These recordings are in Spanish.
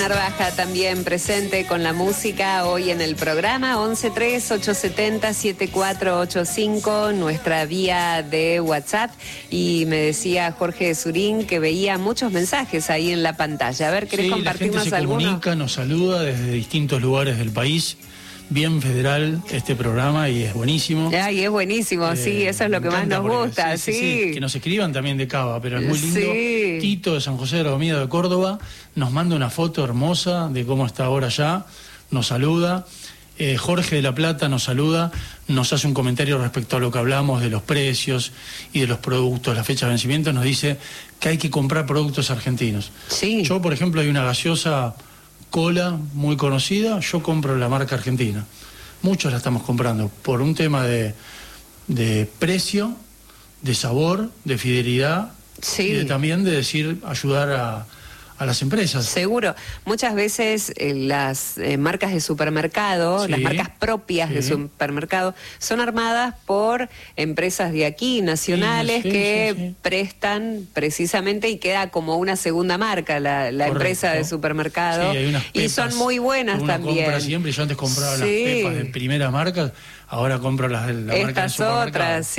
Narvaja también presente con la música hoy en el programa 1138707485, nuestra vía de WhatsApp, y me decía Jorge Surín que veía muchos mensajes ahí en la pantalla. A ver, ¿querés compartirnos alguno? La gente se comunica, nos saluda desde distintos lugares del país. Bien federal este programa y es buenísimo. Ay, es buenísimo, sí, eso es lo que más nos gusta, sí. Que nos escriban también de Cava, pero es muy lindo. Sí. Tito de San José de la Avenida de Córdoba nos manda una foto hermosa de cómo está ahora ya, nos saluda. Jorge de La Plata nos saluda, nos hace un comentario respecto a lo que hablamos de los precios y de los productos, la fecha de vencimiento, nos dice que hay que comprar productos argentinos. Sí. Yo, por ejemplo, hay una gaseosa Cola muy conocida, yo compro la marca argentina. Muchos la estamos comprando por un tema de precio, de sabor, de fidelidad, sí, y también de decir ayudar a las empresas. Seguro. Muchas veces las marcas de supermercado, Sí, las marcas propias sí, de supermercado, son armadas por empresas de aquí, nacionales, sí, prestan precisamente, y queda como una segunda marca la empresa de supermercado. Sí, hay unas pepas y son muy buenas que uno también. compra siempre. Yo antes compraba las pepas de primera marca, ahora compro las de la marca del Estas supermercado. otras,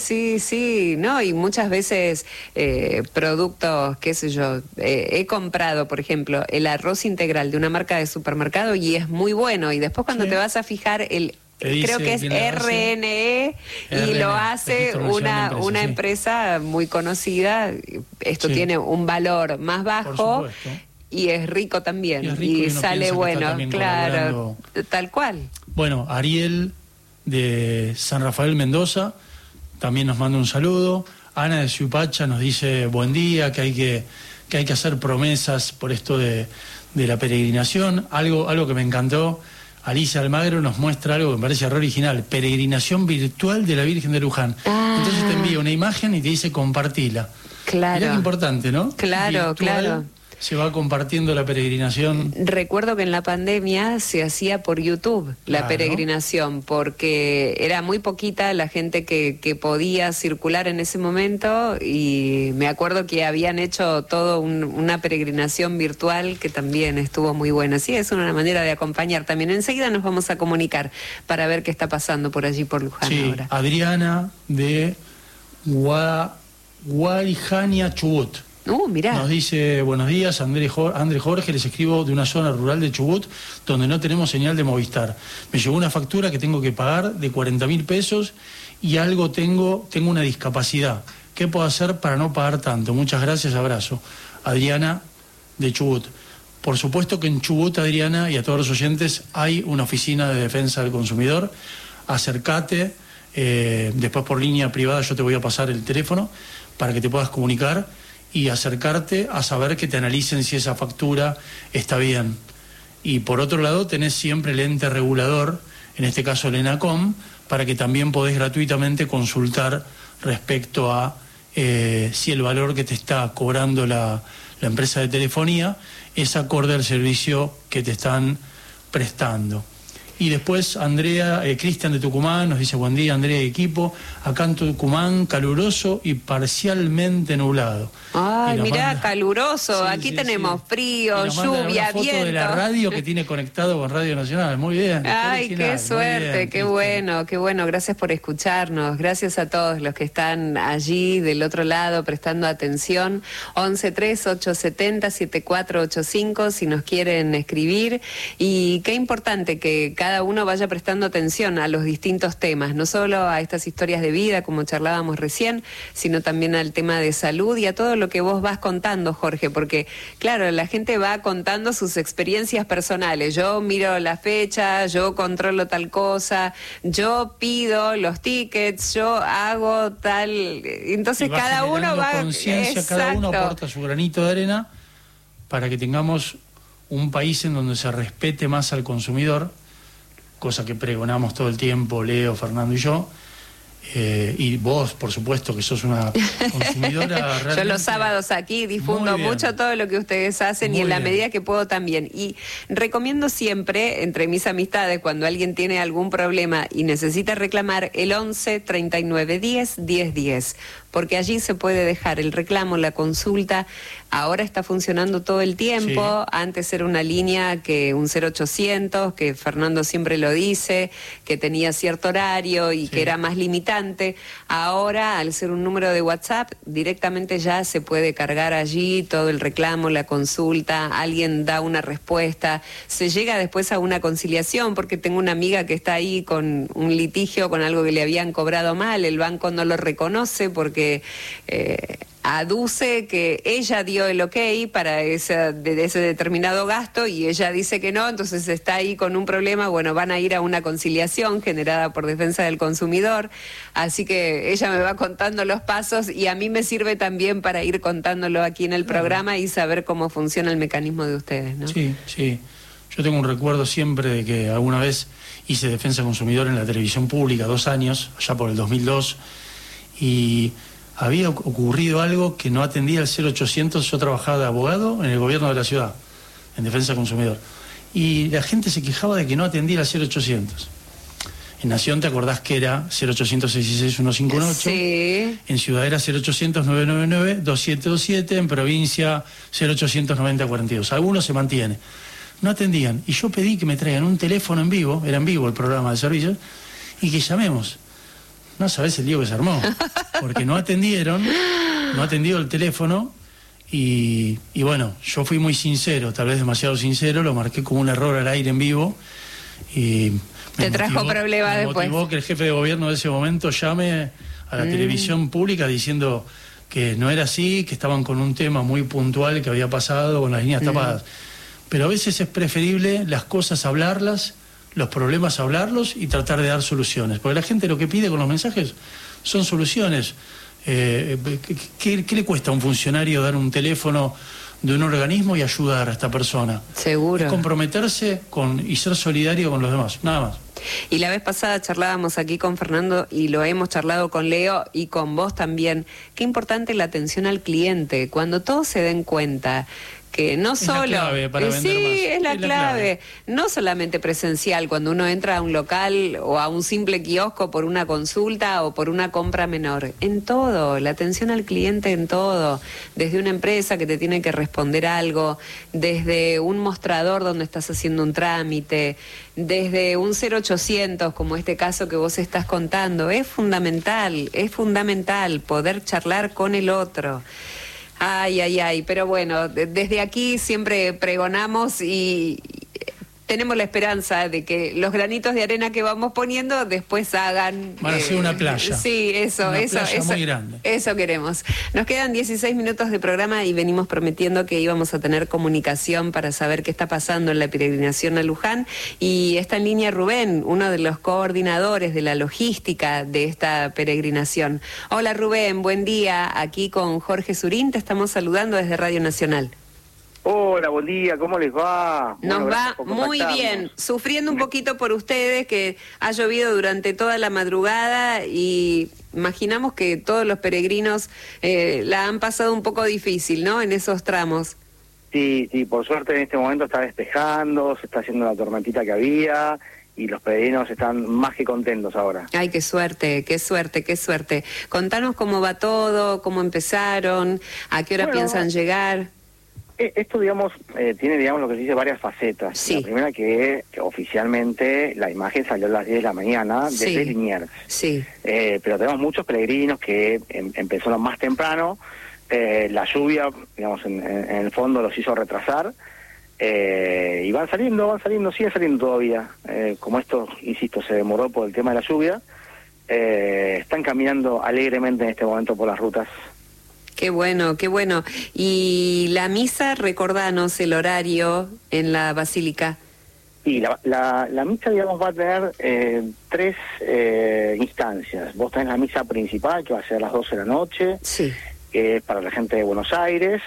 sí, ¿no? Y muchas veces productos, qué sé yo, he comprado, por ejemplo, el arroz integral de una marca de supermercado y es muy bueno, y después cuando te vas a fijar creo que es RNE, y lo hace una empresa muy conocida. Esto tiene un valor más bajo y es rico también, y sale bueno, claro, tal cual. Bueno, Ariel de San Rafael Mendoza también nos manda un saludo. Ana de Suipacha nos dice buen día, que hay que hacer promesas por esto de la peregrinación. Algo que me encantó, Alicia Almagro nos muestra algo que me parece re original: peregrinación virtual de la Virgen de Luján. Entonces te envía una imagen y te dice compartila. Claro. Mirá qué importante, ¿no? Claro, virtual, claro. Se va compartiendo la peregrinación. Recuerdo que en la pandemia se hacía por YouTube la peregrinación, porque era muy poquita la gente que podía circular en ese momento, y me acuerdo que habían hecho todo una peregrinación virtual que también estuvo muy buena. Sí, es una manera de acompañar también. Enseguida nos vamos a comunicar para ver qué está pasando por allí, por Luján ahora. Adriana de Guarijania, Chubut. Mirá. Nos dice, buenos días, André Jorge, les escribo de una zona rural de Chubut donde no tenemos señal de Movistar. Me llegó una factura que tengo que pagar de 40.000 pesos y algo tengo una discapacidad. ¿Qué puedo hacer para no pagar tanto? Muchas gracias, abrazo. Adriana de Chubut. Por supuesto que en Chubut, Adriana, y a todos los oyentes, hay una oficina de defensa del consumidor. Acércate, después por línea privada yo te voy a pasar el teléfono para que te puedas comunicar y acercarte a saber que te analicen si esa factura está bien. Y por otro lado tenés siempre el ente regulador, en este caso el ENACOM, para que también podés gratuitamente consultar respecto a si el valor que te está cobrando la empresa de telefonía es acorde al servicio que te están prestando. Y después Cristian de Tucumán nos dice buen día, Andrea y equipo, acá en Tucumán caluroso y parcialmente nublado. Ay, mirá, caluroso, aquí tenemos frío, lluvia, foto viento. De la radio que tiene conectado con Radio Nacional, muy bien. Ay, qué suerte, qué bueno, gracias por escucharnos, gracias a todos los que están allí del otro lado prestando atención. 1138707485 si nos quieren escribir, y qué importante que cada uno vaya prestando atención a los distintos temas, no solo a estas historias de vida como charlábamos recién, sino también al tema de salud y a todo lo que vos vas contando, Jorge, porque claro, la gente va contando sus experiencias personales. Yo miro la fecha, yo controlo tal cosa, yo pido los tickets, yo hago tal, entonces cada uno va conciencia, cada uno aporta su granito de arena para que tengamos un país en donde se respete más al consumidor, cosa que pregonamos todo el tiempo, Leo, Fernando y yo, y vos, por supuesto, que sos una consumidora realmente. Yo los sábados aquí difundo mucho todo lo que ustedes hacen, y en la medida que puedo también. Y recomiendo siempre, entre mis amistades, cuando alguien tiene algún problema y necesita reclamar, el 11 39 10 10 10. porque allí se puede dejar el reclamo, la consulta. Ahora está funcionando todo el tiempo. Sí. Antes era una línea que un 0800, que Fernando siempre lo dice, que tenía cierto horario y que era más limitante. Ahora, al ser un número de WhatsApp, directamente ya se puede cargar allí todo el reclamo, la consulta, alguien da una respuesta, se llega después a una conciliación, porque tengo una amiga que está ahí con un litigio, con algo que le habían cobrado mal, el banco no lo reconoce porque aduce que ella dio el ok para ese determinado gasto y ella dice que no, entonces está ahí con un problema. Bueno, van a ir a una conciliación generada por Defensa del Consumidor, así que ella me va contando los pasos y a mí me sirve también para ir contándolo aquí en el programa y saber cómo funciona el mecanismo de ustedes, ¿no? Sí, sí. Yo tengo un recuerdo siempre de que alguna vez hice Defensa del Consumidor en la televisión pública, 2 años, allá por el 2002, y había ocurrido algo que no atendía el 0800. Yo trabajaba de abogado en el gobierno de la ciudad, en Defensa del Consumidor, y la gente se quejaba de que no atendía el 0800. En Nación, ¿te acordás que era 0800-666-158? Sí. En Ciudad era 0800-999-2727, en provincia 0800-9042. Algunos se mantienen. No atendían, y yo pedí que me traigan un teléfono en vivo, era en vivo el programa de servicios, y que llamemos. No sabés el lío que se armó, porque no atendió el teléfono, y bueno, yo fui muy sincero, tal vez demasiado sincero, lo marqué como un error al aire en vivo, y te trajo problemas después. Me motivó que el jefe de gobierno de ese momento llame a la televisión pública diciendo que no era así, que estaban con un tema muy puntual que había pasado con las líneas tapadas. Pero a veces es preferible las cosas hablarlas, los problemas hablarlos y tratar de dar soluciones. Porque la gente lo que pide con los mensajes son soluciones. ¿Qué le cuesta a un funcionario dar un teléfono de un organismo y ayudar a esta persona? Seguro. Es comprometerse y ser solidario con los demás, nada más. Y la vez pasada charlábamos aquí con Fernando y lo hemos charlado con Leo y con vos también. Qué importante la atención al cliente, cuando todos se den cuenta que no solo... Es la clave para vender más. Sí, es la clave. No solamente presencial, cuando uno entra a un local o a un simple kiosco por una consulta o por una compra menor. En todo, la atención al cliente en todo. Desde una empresa que te tiene que responder algo, desde un mostrador donde estás haciendo un trámite, desde un 0800, como este caso que vos estás contando. Es fundamental poder charlar con el otro. Ay, pero bueno, desde aquí siempre pregonamos y tenemos la esperanza de que los granitos de arena que vamos poniendo después hagan... Van a ser una playa. Sí, eso muy grande. Eso queremos. Nos quedan 16 minutos de programa y venimos prometiendo que íbamos a tener comunicación para saber qué está pasando en la peregrinación a Luján. Y está en línea Rubén, uno de los coordinadores de la logística de esta peregrinación. Hola Rubén, buen día. Aquí con Jorge Surín te estamos saludando desde Radio Nacional. Hola, buen día, ¿cómo les va? Nos va muy bien, sufriendo un poquito por ustedes, que ha llovido durante toda la madrugada y imaginamos que todos los peregrinos la han pasado un poco difícil, ¿no?, en esos tramos. Sí, por suerte en este momento está despejando, se está haciendo la tormentita que había y los peregrinos están más que contentos ahora. Ay, qué suerte. Contanos cómo va todo, cómo empezaron, a qué hora piensan llegar. Esto, tiene, lo que se dice, varias facetas. Sí. La primera que oficialmente la imagen salió a las 10 de la mañana desde Liniers. Sí. Pero tenemos muchos peregrinos que empezaron más temprano. La lluvia, en el fondo los hizo retrasar. Y van saliendo, siguen saliendo todavía. Como esto, insisto, se demoró por el tema de la lluvia, están caminando alegremente en este momento por las rutas. Qué bueno. Y la misa, recordanos el horario en la basílica. Sí, la misa, va a tener 3 instancias. Vos tenés la misa principal, que va a ser a las 12 de la noche, sí, que es para la gente de Buenos Aires,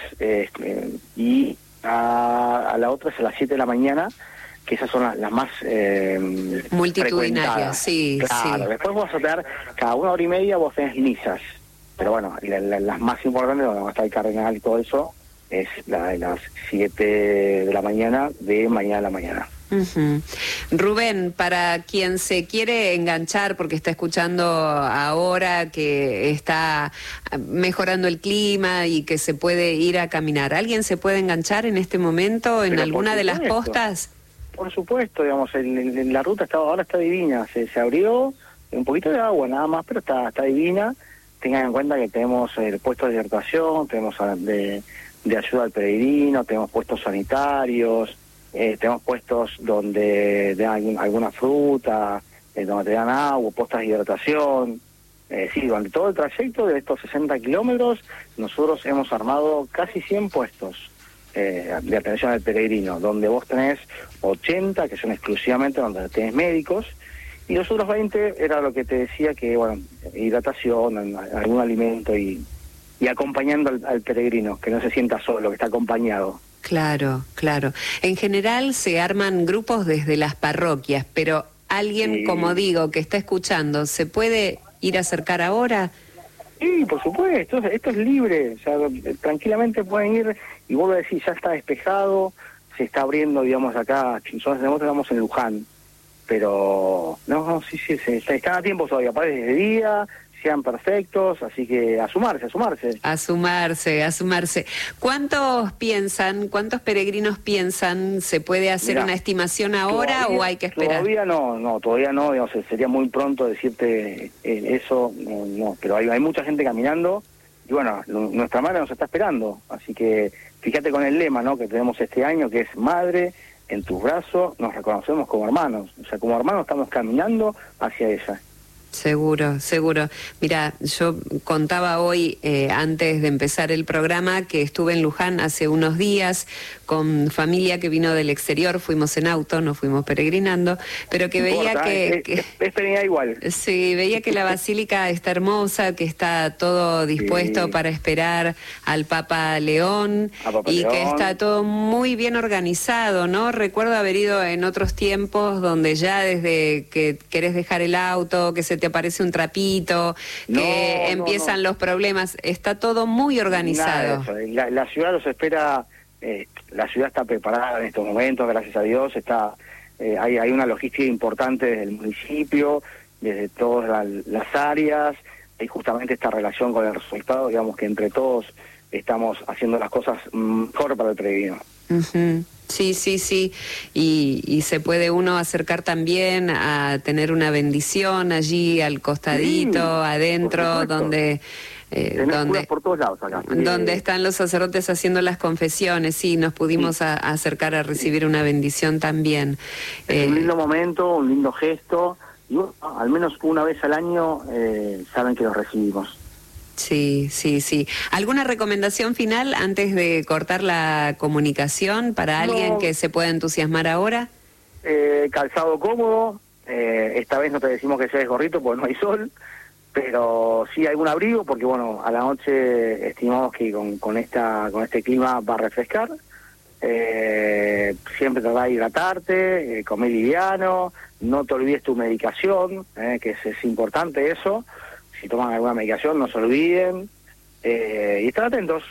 y a la otra es a las 7 de la mañana, que esas son las más multitudinarias, sí. Claro, sí. Después vos vas a tener, cada 1 hora y media vos tenés misas. Pero bueno, las más importantes, donde va a estar el cardenal y todo eso, es la de las 7 de la mañana, de mañana a la mañana. Ujú. Rubén, para quien se quiere enganchar porque está escuchando ahora que está mejorando el clima y que se puede ir a caminar, ¿alguien se puede enganchar en este momento en Pero alguna de las postas? Por supuesto, digamos, la ruta ahora está divina, se abrió un poquito de agua nada más, pero está divina. Tengan en cuenta que tenemos puestos de hidratación, tenemos de ayuda al peregrino, tenemos puestos sanitarios, tenemos puestos donde dan alguna fruta, donde te dan agua, puestos de hidratación. Sí, durante todo el trayecto de estos 60 kilómetros, nosotros hemos armado casi 100 puestos de atención al peregrino, donde vos tenés 80, que son exclusivamente donde tenés médicos, y los otros 20 era lo que te decía, que bueno, hidratación, algún alimento y acompañando al peregrino, que no se sienta solo, que está acompañado. Claro, claro. En general se arman grupos desde las parroquias, pero alguien, Sí. como digo, que está escuchando, ¿se puede ir a acercar ahora? Sí, por supuesto, esto es libre, o sea, tranquilamente pueden ir, y vuelvo a decir, ya está despejado, se está abriendo, digamos, acá, nosotros estamos en Luján, pero sí, están a tiempo todavía, parece de día, sean perfectos, así que a sumarse. A sumarse. ¿Cuántos peregrinos piensan? ¿Se puede hacer Mirá, una estimación ahora o hay que esperar? Todavía no, digamos, sería muy pronto decirte eso, no, pero hay mucha gente caminando, y bueno, nuestra madre nos está esperando, así que fíjate con el lema, ¿no?, que tenemos este año, que es Madre, en tus brazos nos reconocemos como hermanos, o sea, como hermanos estamos caminando hacia ella. Seguro. Mira, yo contaba hoy, antes de empezar el programa, que estuve en Luján hace unos días con familia que vino del exterior, fuimos en auto, no fuimos peregrinando, pero que No veía importa, que es peregrina igual. sí, veía que la basílica está hermosa, que está todo dispuesto Sí. para esperar al Papa León y que está todo muy bien organizado, ¿no? Recuerdo haber ido en otros tiempos donde ya desde que querés dejar el auto, que se te aparece un trapito, que empiezan los problemas, está todo muy organizado. Nada de eso. La ciudad los espera, la ciudad está preparada en estos momentos, gracias a Dios, hay una logística importante desde el municipio, desde todas las áreas, hay justamente esta relación con el resultado, digamos que entre todos estamos haciendo las cosas mejor para el peregrino. Uh-huh. Sí, y se puede uno acercar también a tener una bendición allí al costadito, adentro, donde curas por todos lados acá. Donde están los sacerdotes haciendo las confesiones. Sí, nos pudimos acercar a recibir una bendición también. Es un lindo momento, un lindo gesto, y bueno, al menos una vez al año saben que los recibimos. Sí. ¿Alguna recomendación final antes de cortar la comunicación para alguien que se pueda entusiasmar ahora? Calzado cómodo, esta vez no te decimos que seas gorrito porque no hay sol, pero sí algún abrigo porque bueno, a la noche estimamos que con este clima va a refrescar. Siempre tratar de hidratarte, comer liviano, no te olvides tu medicación, que es importante eso. Si toman alguna medicación, no se olviden. Y estar atentos.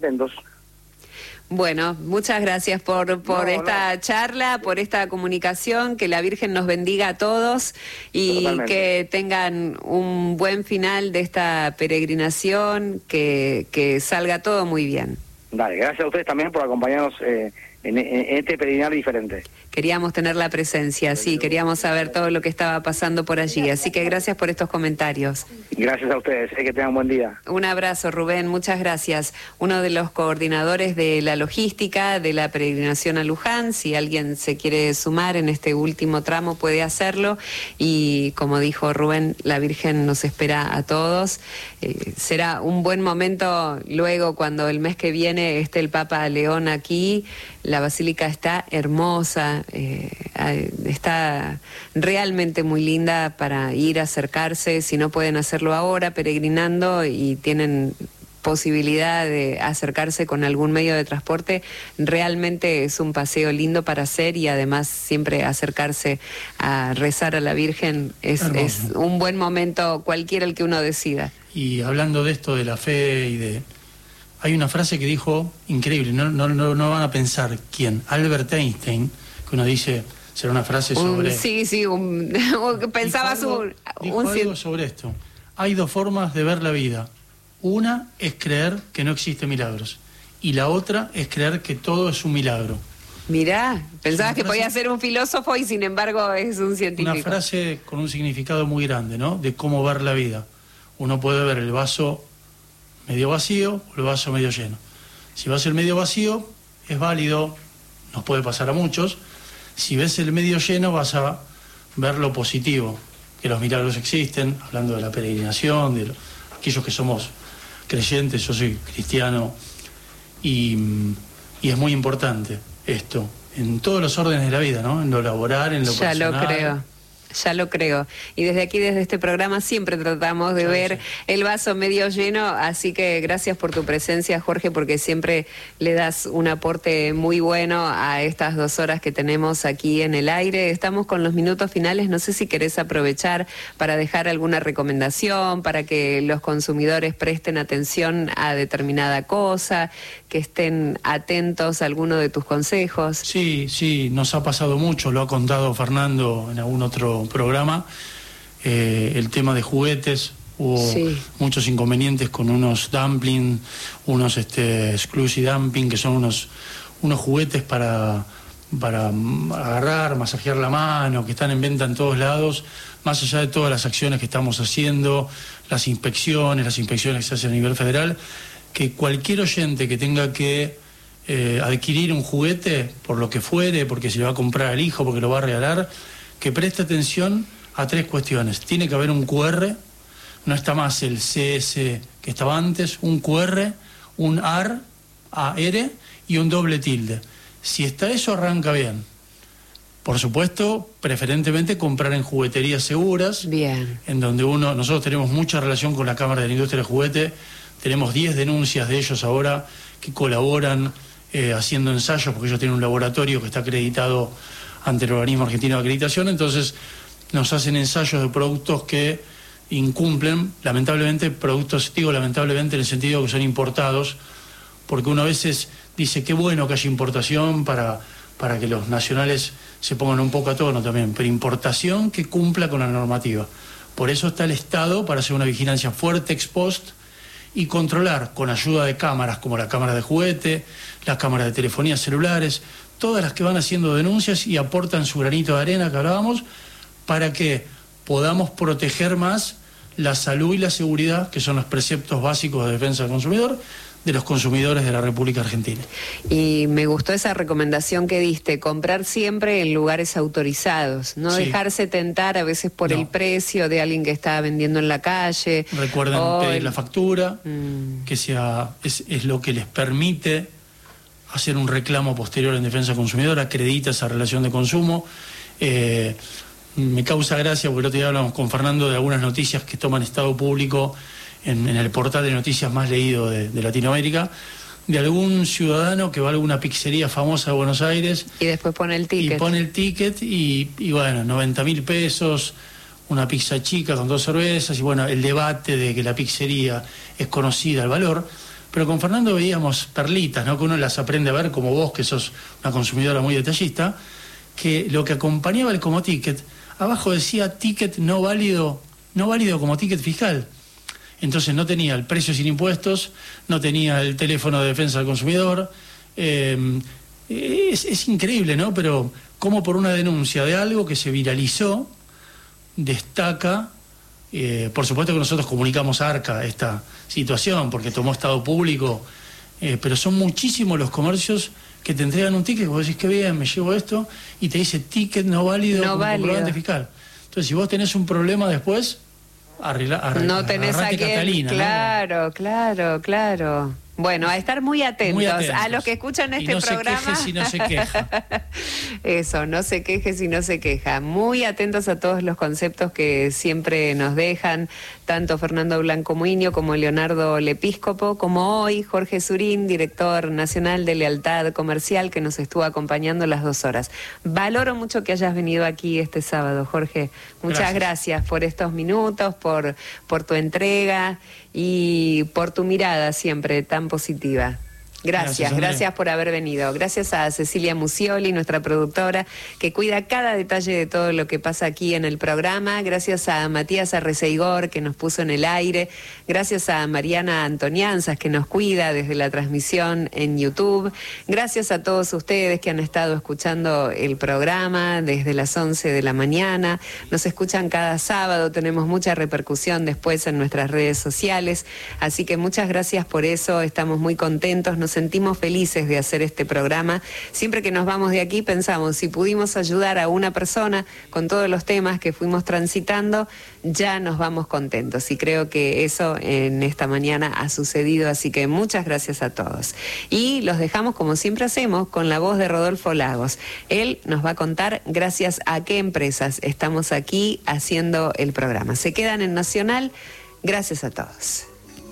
Bueno, muchas gracias por esta charla, por esta comunicación, que la Virgen nos bendiga a todos y Totalmente. que tengan un buen final de esta peregrinación, que salga todo muy bien. Dale, gracias a ustedes también por acompañarnos en este peregrinar diferente. Queríamos tener la presencia, sí, queríamos saber todo lo que estaba pasando por allí, así que gracias por estos comentarios. Gracias a ustedes, que tengan buen día. Un abrazo, Rubén, muchas gracias. Uno de los coordinadores de la logística de la peregrinación a Luján, si alguien se quiere sumar en este último tramo puede hacerlo, y como dijo Rubén, la Virgen nos espera a todos. Será un buen momento luego cuando el mes que viene esté el Papa León aquí. La basílica está hermosa, está realmente muy linda para ir a acercarse, si no pueden hacerlo ahora peregrinando y tienen posibilidad de acercarse con algún medio de transporte, realmente es un paseo lindo para hacer, y además siempre acercarse a rezar a la Virgen es un buen momento, cualquiera el que uno decida. Y hablando de esto de la fe y de... Hay una frase que dijo, increíble, no van a pensar quién, Albert Einstein, que uno dice, será una frase sobre... Pensabas dijo algo sobre esto. Hay dos formas de ver la vida. Una es creer que no existen milagros. Y la otra es creer que todo es un milagro. Mirá, pensabas que podía ser un filósofo y sin embargo es un científico. Una frase con un significado muy grande, ¿no? De cómo ver la vida. Uno puede ver el vaso medio vacío o el vaso medio lleno. Si vas el medio vacío, es válido, nos puede pasar a muchos. Si ves el medio lleno, vas a ver lo positivo, que los milagros existen, hablando de la peregrinación, de aquellos que somos creyentes. Yo soy cristiano y es muy importante esto, en todos los órdenes de la vida, ¿no? En lo laboral, en lo personal. Ya lo creo. Y desde aquí, desde este programa, siempre tratamos de ver el vaso medio lleno, así que gracias por tu presencia, Jorge, porque siempre le das un aporte muy bueno a estas 2 horas que tenemos aquí en el aire. Estamos con los minutos finales, no sé si querés aprovechar para dejar alguna recomendación, para que los consumidores presten atención a determinada cosa, que estén atentos a alguno de tus consejos. Sí, nos ha pasado mucho, lo ha contado Fernando en algún otro programa, el tema de juguetes. Hubo muchos inconvenientes con unos dumpling, unos exclusive dumpling, que son unos juguetes para agarrar, masajear la mano, que están en venta en todos lados, más allá de todas las acciones que estamos haciendo, las inspecciones que se hacen a nivel federal, que cualquier oyente que tenga que adquirir un juguete, por lo que fuere, porque se le va a comprar al hijo, porque lo va a regalar, que preste atención a 3 cuestiones. Tiene que haber un QR, no está más el CS que estaba antes, un QR, un AR y un doble tilde. Si está eso, arranca bien. Por supuesto, preferentemente comprar en jugueterías seguras, bien, en donde nosotros tenemos mucha relación con la Cámara de la Industria del Juguete, tenemos 10 denuncias de ellos ahora que colaboran haciendo ensayos, porque ellos tienen un laboratorio que está acreditado ante el Organismo Argentino de Acreditación, entonces nos hacen ensayos de productos que incumplen, lamentablemente, lamentablemente en el sentido que son importados, porque uno a veces dice qué bueno que haya importación para que los nacionales se pongan un poco a tono también, pero importación que cumpla con la normativa. Por eso está el Estado para hacer una vigilancia fuerte ex post y controlar con ayuda de cámaras como la cámara de juguete, las cámaras de telefonía celulares, todas las que van haciendo denuncias y aportan su granito de arena que hablábamos, para que podamos proteger más la salud y la seguridad, que son los preceptos básicos de defensa del consumidor, de los consumidores de la República Argentina. Y me gustó esa recomendación que diste, comprar siempre en lugares autorizados, no dejarse tentar a veces por el precio de alguien que está vendiendo en la calle. Recuerden pedir la factura, que es lo que les permite hacer un reclamo posterior en defensa del consumidor, acredita esa relación de consumo. Me causa gracia porque el otro día hablamos con Fernando de algunas noticias que toman estado público en el portal de noticias más leído de Latinoamérica, de algún ciudadano que va a alguna pizzería famosa de Buenos Aires y después pone el ticket y bueno, 90.000 pesos, una pizza chica con 2 cervezas, y bueno, el debate de que la pizzería es conocida, el valor. Pero con Fernando veíamos perlitas, ¿no? Que uno las aprende a ver, como vos, que sos una consumidora muy detallista, que lo que acompañaba el como ticket, abajo decía ticket no válido como ticket fiscal. Entonces no tenía el precio sin impuestos, no tenía el teléfono de defensa del consumidor. Es increíble, ¿no? Pero cómo por una denuncia de algo que se viralizó, destaca. Por supuesto que nosotros comunicamos a ARCA esta situación, porque tomó estado público, pero son muchísimos los comercios que te entregan un ticket, vos decís qué bien, me llevo esto, y te dice ticket no válido como comprobante fiscal. Entonces, si vos tenés un problema después, no tenés a quien, Catalina, claro. Bueno, a estar muy atentos a los que escuchan este programa. No se queje si no se queja. Eso, no se queje si no se queja. Muy atentos a todos los conceptos que siempre nos dejan, tanto Fernando Blanco Muiño como Leonardo Lepíscopo, como hoy Jorge Surín, director nacional de Lealtad Comercial, que nos estuvo acompañando las 2 horas. Valoro mucho que hayas venido aquí este sábado, Jorge. Muchas gracias por estos minutos, por tu entrega y por tu mirada siempre tan positiva. Gracias por haber venido. Gracias a Cecilia Musioli, nuestra productora, que cuida cada detalle de todo lo que pasa aquí en el programa. Gracias a Matías Arreceigor, que nos puso en el aire. Gracias a Mariana Antonianzas, que nos cuida desde la transmisión en YouTube. Gracias a todos ustedes que han estado escuchando el programa desde las 11 de la mañana. Nos escuchan cada sábado, tenemos mucha repercusión después en nuestras redes sociales. Así que muchas gracias por eso, estamos muy contentos, nos sentimos felices de hacer este programa. Siempre que nos vamos de aquí pensamos, si pudimos ayudar a una persona con todos los temas que fuimos transitando, ya nos vamos contentos. Y creo que eso en esta mañana ha sucedido, así que muchas gracias a todos. Y los dejamos, como siempre hacemos, con la voz de Rodolfo Lagos. Él nos va a contar gracias a qué empresas estamos aquí haciendo el programa. Se quedan en Nacional. Gracias a todos.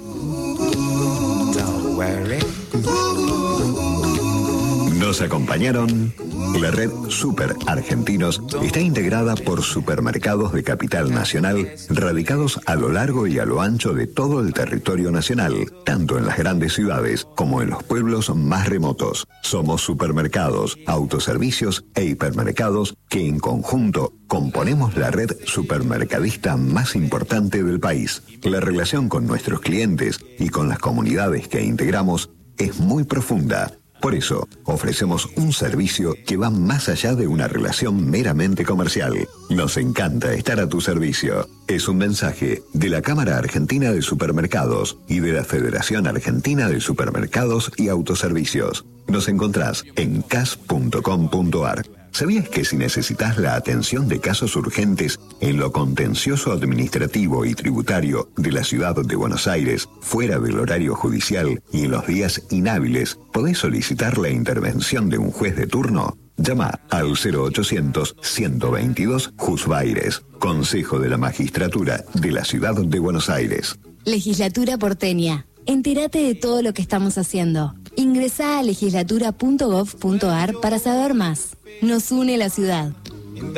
Nos acompañaron. La red Super Argentinos está integrada por supermercados de capital nacional radicados a lo largo y a lo ancho de todo el territorio nacional, tanto en las grandes ciudades como en los pueblos más remotos. Somos supermercados, autoservicios e hipermercados que en conjunto componemos la red supermercadista más importante del país. La relación con nuestros clientes y con las comunidades que integramos es muy profunda. Por eso, ofrecemos un servicio que va más allá de una relación meramente comercial. Nos encanta estar a tu servicio. Es un mensaje de la Cámara Argentina de Supermercados y de la Federación Argentina de Supermercados y Autoservicios. Nos encontrás en cas.com.ar. ¿Sabías que si necesitas la atención de casos urgentes en lo contencioso administrativo y tributario de la ciudad de Buenos Aires, fuera del horario judicial y en los días inhábiles, podés solicitar la intervención de un juez de turno? Llama al 0800-122 Jusbaires, Consejo de la Magistratura de la Ciudad de Buenos Aires. Legislatura porteña. Entérate de todo lo que estamos haciendo. Ingresá a legislatura.gov.ar para saber más. Nos une la ciudad.